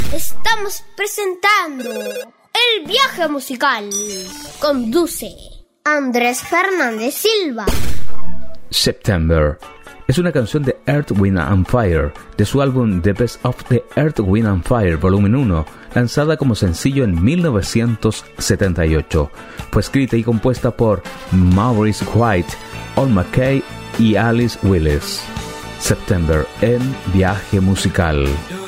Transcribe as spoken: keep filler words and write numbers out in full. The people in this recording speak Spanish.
Estamos presentando El Viaje Musical. Conduce Andrés Fernández Silva. September es una canción de Earth, Wind and Fire, de su álbum The Best of the Earth, Wind and Fire, volumen uno, lanzada como sencillo en mil novecientos setenta y ocho. Fue escrita y compuesta por Maurice White, Al McKay y Alice Willis. September en Viaje Musical.